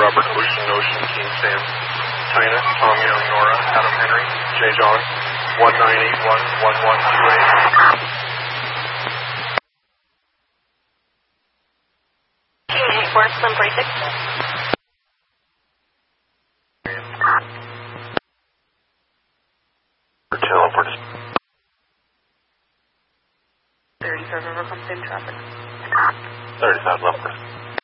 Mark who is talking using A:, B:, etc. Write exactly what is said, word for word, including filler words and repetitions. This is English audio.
A: Robert, Ocean, Ocean, King Sam, China, Tom Young, Nora, Adam Henry, J. John, one nine eight one, one one two eight.
B: King eight four, Slim forty-six.
A: Channel for
B: thirty-five, River, come same traffic.
A: thirty-five, left.